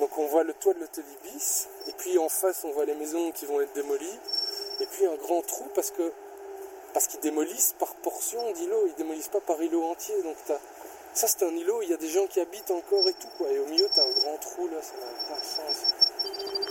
Donc on voit le toit de l'hôtel Ibis, et puis en face on voit les maisons qui vont être démolies, et puis un grand trou parce qu'ils démolissent par portion d'îlots, ils démolissent pas par îlot entier. Donc ça c'est un îlot, il y a des gens qui habitent encore et tout, quoi. Et au milieu t'as un grand trou là, ça n'a pas de sens.